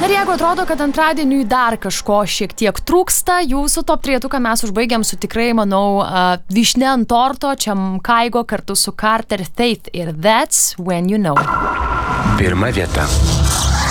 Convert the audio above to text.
Ir jeigu atrodo, kad antradieniui dar kažko šiek tiek trūksta, jūsų top 3 mes užbaigiam su tikrai, manau, vyšnia ant torto, čia Kaigo kartu su Carter Faith ir That's When You Know. Pirma vieta.